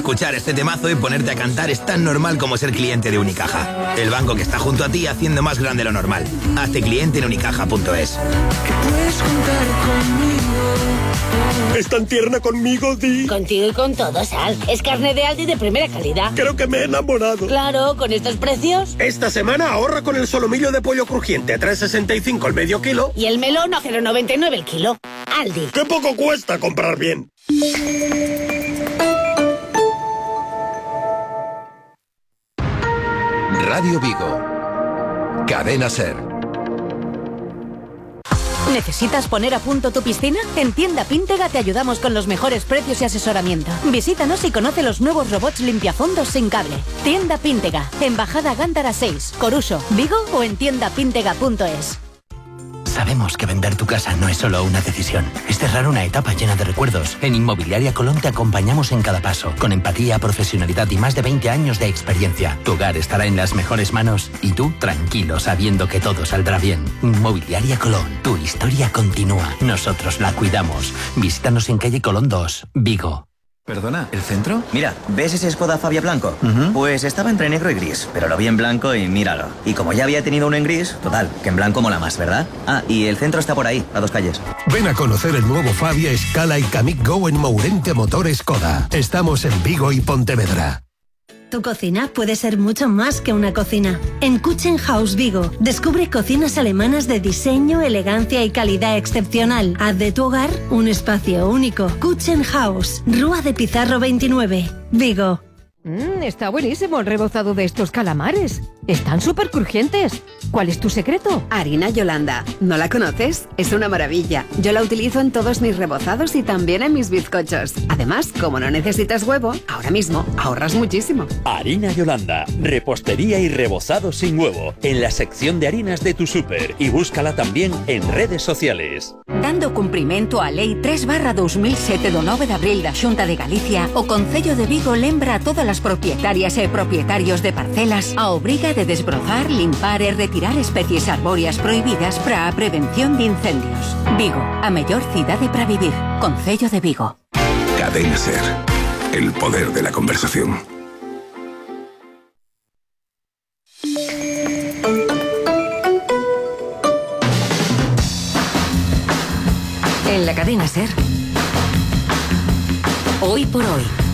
escuchar este temazo y ponerte a cantar es tan normal como ser cliente de Unicaja. El banco que está junto a ti haciendo más grande lo normal. Hazte cliente en unicaja.es. Puedes contar conmigo. ¿Es tan tierna conmigo, Di? Contigo y con todo, Sal. Es carne de Aldi de primera calidad. Creo que me he enamorado. Claro, con estos precios. Esta semana ahorra con el solomillo de pollo crujiente a 3,65 el medio kilo. Y el melón a 0,99 el kilo. Aldi. ¡Qué poco cuesta comprar bien! Radio Vigo. Cadena Ser. ¿Necesitas poner a punto tu piscina? En Tienda Píntega te ayudamos con los mejores precios y asesoramiento. Visítanos y conoce los nuevos robots limpiafondos sin cable. Tienda Píntega, en Bajada Gándara 6, Coruso, Vigo o en tiendapíntega.es. Sabemos que vender tu casa no es solo una decisión, es cerrar una etapa llena de recuerdos. En Inmobiliaria Colón te acompañamos en cada paso, con empatía, profesionalidad y más de 20 años de experiencia. Tu hogar estará en las mejores manos y tú tranquilo sabiendo que todo saldrá bien. Inmobiliaria Colón, tu historia continúa. Nosotros la cuidamos. Visítanos en calle Colón 2, Vigo. ¿Perdona, el centro? Mira, ¿ves ese Skoda Fabia blanco? Pues estaba entre negro y gris, pero lo vi en blanco y míralo. Y como ya había tenido uno en gris, total, que en blanco mola más, ¿verdad? Ah, y el centro está por ahí, a 2 calles. Ven a conocer el nuevo Fabia, Scala y Kamiq Go en Mourente Motor Skoda. Estamos en Vigo y Pontevedra. Tu cocina puede ser mucho más que una cocina. En Küchenhaus Vigo, descubre cocinas alemanas de diseño, elegancia y calidad excepcional. Haz de tu hogar un espacio único. Küchenhaus, Rúa de Pizarro 29, Vigo. Está buenísimo el rebozado de estos calamares. Están súper crujientes. ¿Cuál es tu secreto? Harina Yolanda. ¿No la conoces? Es una maravilla. Yo la utilizo en todos mis rebozados y también en mis bizcochos. Además, como no necesitas huevo, ahora mismo ahorras muchísimo. Harina Yolanda. Repostería y rebozado sin huevo. En la sección de harinas de tu súper. Y búscala también en redes sociales. Dando cumprimento á Lei 3/2007 do 9 de abril da Xunta de Galicia, o Concello de Vigo lembra a todas as propietarias e propietarios de parcelas a obriga de desbrozar, limpar e retirar especies arbóreas prohibidas para a prevención de incendios. Vigo, a mellor cidade para vivir. Concello de Vigo. Cadena Ser. El poder de la conversación. En la Cadena Ser. Hoy por hoy.